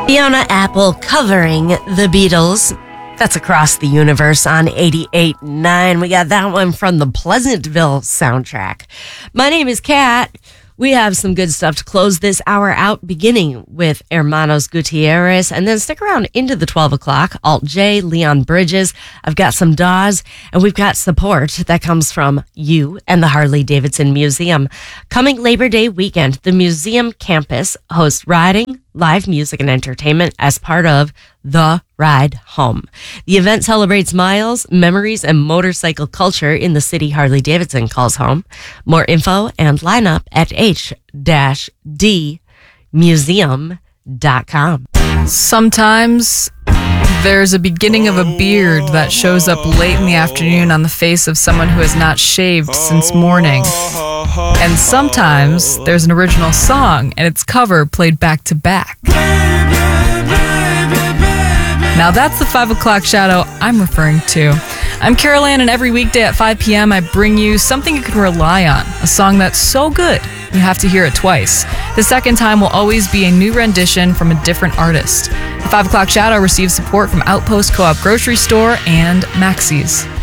Fiona Apple covering the Beatles. That's Across the Universe on 88.9. We got that one from the Pleasantville soundtrack. My name is Kat. We have some good stuff to close this hour out, beginning with Hermanos Gutierrez, and then stick around into the 12 o'clock. Alt J, Leon Bridges. I've got some Dawes, and we've got support that comes from you and the Harley-Davidson Museum. Coming Labor Day weekend, the museum campus hosts riding, live music, and entertainment as part of The Ride Home. The event celebrates miles, memories, and motorcycle culture in the city Harley-Davidson calls home. More info and lineup at h-dmuseum.com. Sometimes there's a beginning of a beard that shows up late in the afternoon on the face of someone who has not shaved since morning. And sometimes there's an original song and its cover played back to back. Now that's the 5 o'clock shadow I'm referring to. I'm Carol Ann, and every weekday at 5 p.m. I bring you something you can rely on, a song that's so good you have to hear it twice. The second time will always be a new rendition from a different artist. The 5 o'clock shadow receives support from Outpost Co-op Grocery Store and Maxey's.